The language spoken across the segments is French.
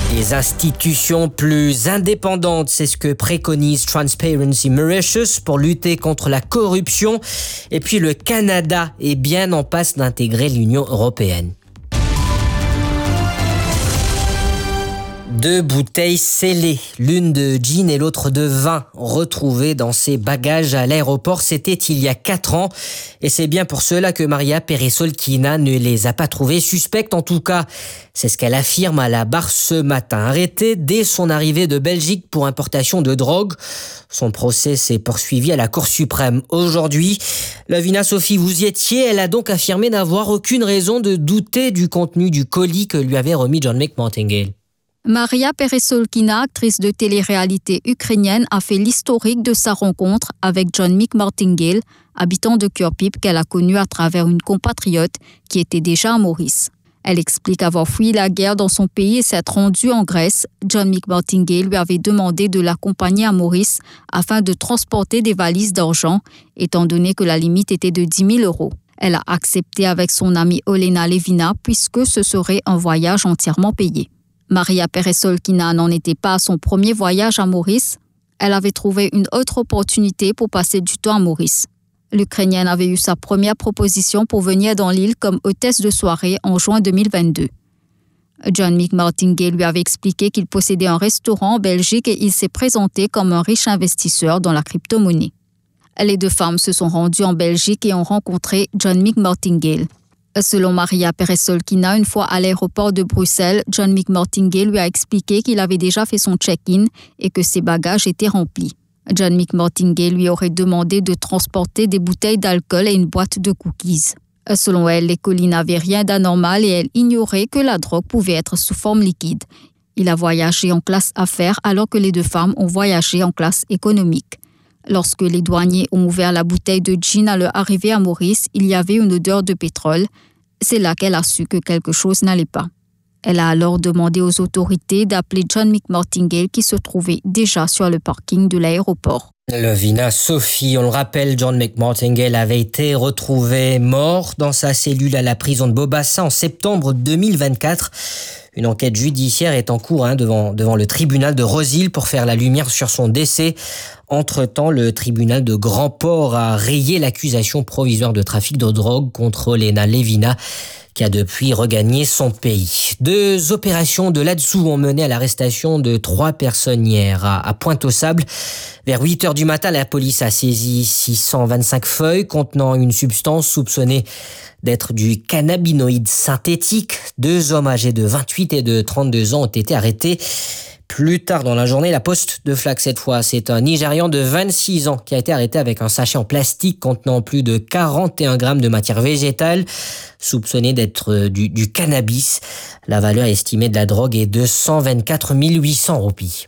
Des institutions plus indépendantes, c'est ce que préconise Transparency Mauritius pour lutter contre la corruption. Et puis le Canada est bien en passe d'intégrer l'Union européenne. 2 bouteilles scellées, l'une de gin et l'autre de vin, retrouvées dans ses bagages à l'aéroport. C'était il y a 4 ans. Et c'est bien pour cela que Maria Peresolkina ne les a pas trouvées suspectes. En tout cas, c'est ce qu'elle affirme à la barre ce matin. Arrêtée dès son arrivée de Belgique pour importation de drogue. Son procès s'est poursuivi à la Cour suprême aujourd'hui. Lavina Sophie, vous y étiez. Elle a donc affirmé n'avoir aucune raison de douter du contenu du colis que lui avait remis John McMartingale. Maria Peresolkina, actrice de télé-réalité ukrainienne, a fait l'historique de sa rencontre avec John McMartingale, habitant de Kirpip qu'elle a connu à travers une compatriote qui était déjà à Maurice. Elle explique avoir fui la guerre dans son pays et s'être rendue en Grèce. John McMartingale lui avait demandé de l'accompagner à Maurice afin de transporter des valises d'argent, étant donné que la limite était de 10 000 €. Elle a accepté avec son amie Olena Levina puisque ce serait un voyage entièrement payé. Maria Peresolkina n'en était pas à son premier voyage à Maurice. Elle avait trouvé une autre opportunité pour passer du temps à Maurice. L'Ukrainienne avait eu sa première proposition pour venir dans l'île comme hôtesse de soirée en juin 2022. John McMartingale lui avait expliqué qu'il possédait un restaurant en Belgique et il s'est présenté comme un riche investisseur dans la crypto-monnaie. Les 2 femmes se sont rendues en Belgique et ont rencontré John McMartingale. Selon Maria Peresolkina, une fois à l'aéroport de Bruxelles, John McMartingale lui a expliqué qu'il avait déjà fait son check-in et que ses bagages étaient remplis. John McMartingale lui aurait demandé de transporter des bouteilles d'alcool et une boîte de cookies. Selon elle, les colis n'avaient rien d'anormal et elle ignorait que la drogue pouvait être sous forme liquide. Il a voyagé en classe affaires alors que les 2 femmes ont voyagé en classe économique. Lorsque les douaniers ont ouvert la bouteille de gin à leur arrivée à Maurice, il y avait une odeur de pétrole. C'est là qu'elle a su que quelque chose n'allait pas. Elle a alors demandé aux autorités d'appeler John McMartingale qui se trouvait déjà sur le parking de l'aéroport. Lavina Sophie, on le rappelle, John McMartingale avait été retrouvé mort dans sa cellule à la prison de Bobassa en septembre 2024. Une enquête judiciaire est en cours devant le tribunal de Rosehill pour faire la lumière sur son décès. Entre-temps, le tribunal de Grand-Port a rayé l'accusation provisoire de trafic de drogue contre Olena Levina, qui a depuis regagné son pays. 2 opérations de là-dessous ont mené à l'arrestation de 3 personnes hier à Pointe-aux-Sables. Vers 8h du matin, la police a saisi 625 feuilles contenant une substance soupçonnée d'être du cannabinoïde synthétique. 2 hommes âgés de 28 et de 32 ans ont été arrêtés. Plus tard dans la journée, la poste de flaque cette fois. C'est un Nigérian de 26 ans qui a été arrêté avec un sachet en plastique contenant plus de 41 grammes de matière végétale, soupçonné d'être du cannabis. La valeur estimée de la drogue est de 124 800 roupies.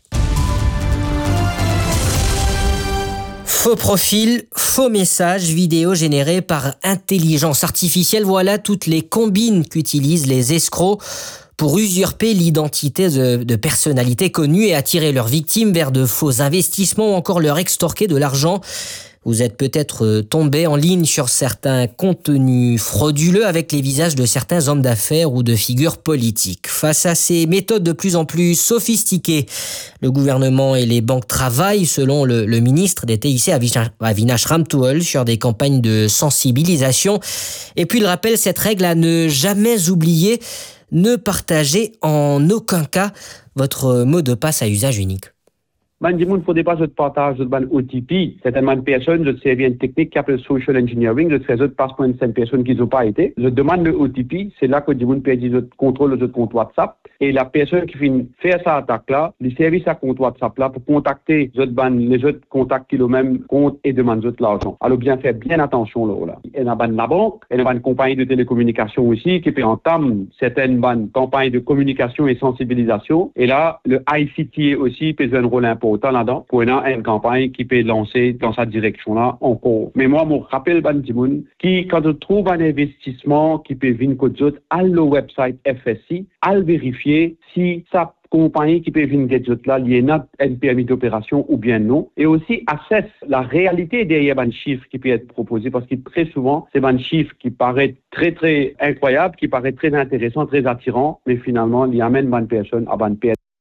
Faux profil, faux messages vidéo générés par intelligence artificielle. Voilà toutes les combines qu'utilisent les escrocs pour usurper l'identité de personnalités connues et attirer leurs victimes vers de faux investissements ou encore leur extorquer de l'argent. Vous êtes peut-être tombé en ligne sur certains contenus frauduleux avec les visages de certains hommes d'affaires ou de figures politiques. Face à ces méthodes de plus en plus sophistiquées, le gouvernement et les banques travaillent, selon le ministre des TIC Avinash Ramtouol, sur des campagnes de sensibilisation. Et puis il rappelle cette règle à ne jamais oublier: ne partagez en aucun cas votre mot de passe à usage unique. Man dit, il ne faudrait pas que je partage de OTP. Certaines personnes, je sais une technique qui s'appelle social engineering, je fais autres passe pour une personne qui n'ont pas été. Je demande le OTP, c'est là que du monde peut dire contrôle le compte WhatsApp. Et la personne qui fait cette attaque-là, les services à compte WhatsApp-là pour contacter les autres contacts qui ont le même compte et demandent l'argent. Alors bien faire bien attention là. Il y a la banque, il y a une compagnie de télécommunication aussi qui peut entamer certaines campagnes de communication et sensibilisation. Et là, le ICT aussi peut jouer un rôle important là-dedans pour une campagne qui peut lancer dans cette direction-là encore. Mais moi, je me rappelle Bandimoun qui, quand on trouve un investissement qui peut venir côté d'autres, à le website FSI, à le vérifier si ça compagnie qui peut venir gadget là, il y a un permis d'opération ou bien non. Et aussi, assess la réalité derrière un chiffre qui peut être proposé parce que très souvent, c'est un chiffre qui paraît très, très incroyable, qui paraît très intéressant, très attirant, mais finalement, il y amène une personne à une